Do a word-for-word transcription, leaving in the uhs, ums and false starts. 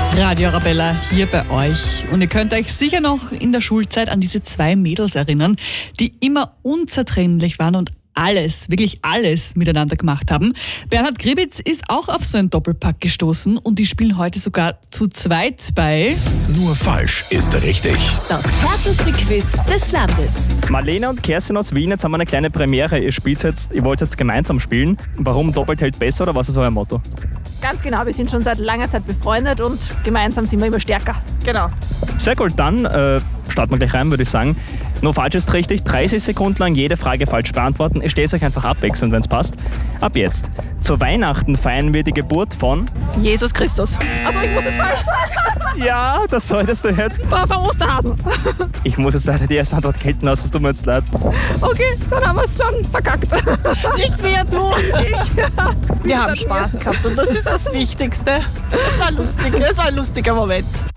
Radio Arabella hier bei euch. Und ihr könnt euch sicher noch in der Schulzeit an diese zwei Mädels erinnern, die immer unzertrennlich waren und alles, wirklich alles miteinander gemacht haben. Bernhard Gribitz ist auch auf so einen Doppelpack gestoßen und die spielen heute sogar zu zweit bei Nur falsch ist richtig. Das härteste Quiz des Landes. Marlene und Kerstin aus Wien, jetzt haben wir eine kleine Premiere. Ihr spielt jetzt, ihr wollt jetzt gemeinsam spielen. Warum doppelt hält besser oder was ist euer Motto? Ganz genau, wir sind schon seit langer Zeit befreundet und gemeinsam sind wir immer stärker. Genau. Sehr gut, dann äh, starten wir gleich rein, würde ich sagen. Nur falsch ist richtig, dreißig Sekunden lang jede Frage falsch beantworten. Ihr stellt euch einfach abwechselnd, wenn es passt. Ab jetzt. Zu Weihnachten feiern wir die Geburt von... Jesus Christus. Also ich muss es falsch sagen. Ja, das solltest du jetzt. Von vom Osterhasen. Ich muss jetzt leider die erste Antwort gelten lassen, es tut mir jetzt leid. Okay, dann haben wir es schon verkackt. Nicht mehr du. Ich. Wir haben Spaß gehabt und das ist das Wichtigste. Es war lustig, es war ein lustiger Moment.